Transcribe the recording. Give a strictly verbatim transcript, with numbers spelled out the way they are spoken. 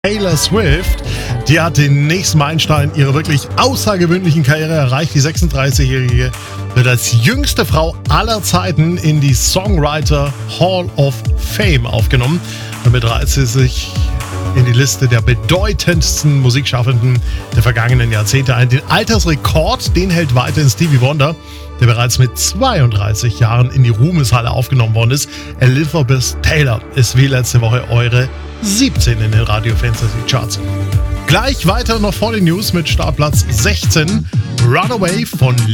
Taylor Swift, die hat den nächsten Meilenstein ihrer wirklich außergewöhnlichen Karriere erreicht. Die sechsunddreißigjährige wird als jüngste Frau aller Zeiten in die Songwriter Hall of Fame aufgenommen. Damit reiht sie sich in die Liste der bedeutendsten Musikschaffenden der vergangenen Jahrzehnte ein. Den Altersrekord, den hält weiterhin Stevie Wonder, der bereits mit zweiunddreißig Jahren in die Ruhmeshalle aufgenommen worden ist. Elizabeth Taylor ist wie letzte Woche eure siebzehn in den Radio Fantasy Charts. Gleich weiter noch vor den News mit Startplatz sechzehn, Runaway von